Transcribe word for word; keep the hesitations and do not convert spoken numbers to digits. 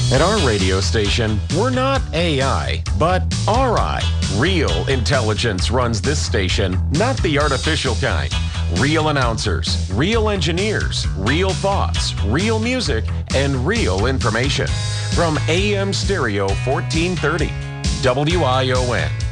At our radio station, we're not A I, but R I. Real intelligence runs this station, not the artificial kind. Real announcers, real engineers, real thoughts, real music, and real information. From A M Stereo fourteen thirty, W I O N.